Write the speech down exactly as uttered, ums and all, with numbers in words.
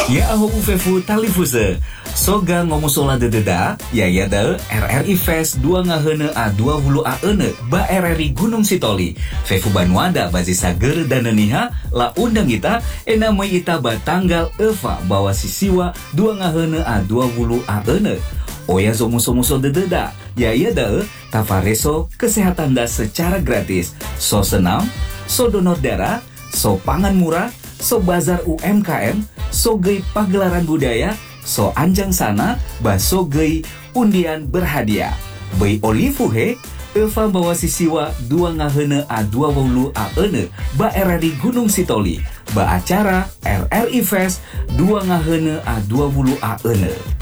Ya aho ufefu talifuse. Soga ngomusola dededa, ya ya de R R I Fest dua ngaheune a dua puluh a eune ba R R I Gunung Sitoli. Fefu Banuada bazi sager dan neniha la undang kita ena moi ita ba tanggal eva bawa sisiwa dua ngaheune a dua puluh a eune. Oya zomuso-muso dededa, ya ya de tafareso kesehatan da secara gratis. So senam, so donor darah, so pangan murah, so bazar U M K M, so gei pagelaran budaya, so anjang sana, baso gei undian berhadiah. Bei olivuhe, Eva bawa sisiwa dua ngaheune a dua puluh a eune ba R R I Gunung Sitoli, ba acara R R I Fest dua ngaheune a dua puluh a eune.